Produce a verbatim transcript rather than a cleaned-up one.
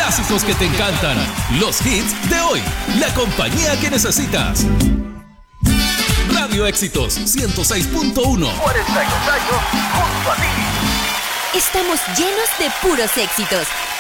clásicos que te encantan, los hits de hoy, la compañía que necesitas. Radio Éxitos ciento seis punto uno. cuarenta y dos años junto a ti. Estamos llenos de puros éxitos.